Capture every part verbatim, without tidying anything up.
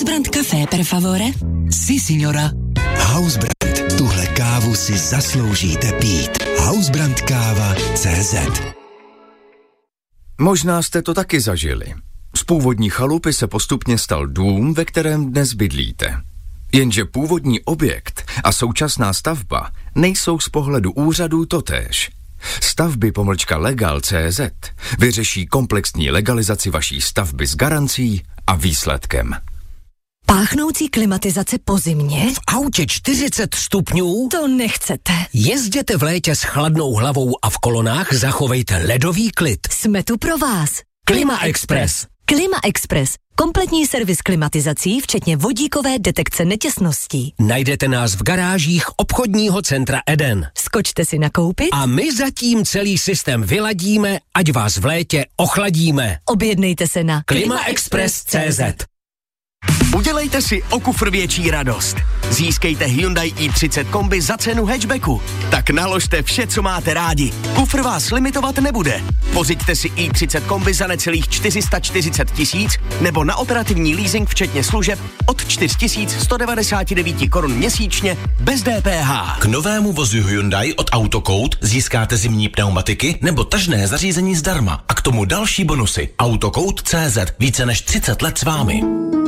Housebrand Café, per favore? Si, signora. Housebrand. Tuhle kávu si zasloužíte pít. Housebrand káva tečka cé zet. Možná jste to taky zažili. Z původní chalupy se postupně stal dům, ve kterém dnes bydlíte. Jenže původní objekt a současná stavba nejsou z pohledu úřadů totéž. Stavby pomlčka legal tečka cé zet vyřeší komplexní legalizaci vaší stavby s garancí a výsledkem. Páchnoucí klimatizace po zimě? V autě čtyřicet stupňů? To nechcete. Jezděte v létě s chladnou hlavou a v kolonách zachovejte ledový klid. Jsme tu pro vás. Klima Express. Klima Express. Kompletní servis klimatizací, včetně vodíkové detekce netěsností. Najdete nás v garážích obchodního centra Eden. Skočte si nakoupit a my zatím celý systém vyladíme, ať vás v létě ochladíme. Objednejte se na klima express tečka cé zet. Udělejte si o kufr větší radost. Získejte Hyundai i třicet kombi za cenu hatchbacku. Tak naložte vše, co máte rádi. Kufr vás limitovat nebude. Pořiďte si i třicet kombi za necelých čtyři sta čtyřicet tisíc nebo na operativní leasing včetně služeb od čtyři tisíce sto devadesát devět korun měsíčně bez D P H. K novému vozu Hyundai od Autocode získáte zimní pneumatiky nebo tažné zařízení zdarma a k tomu další bonusy. Autocode tečka cé zet. Více než třicet let s vámi.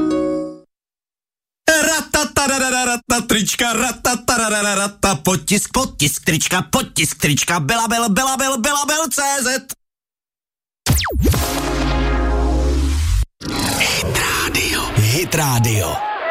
Rata trička, rata potisk, potisk trička, potisk trička, belabel, belabel, belabel, cé zet. Hit Radio. Hit Radio.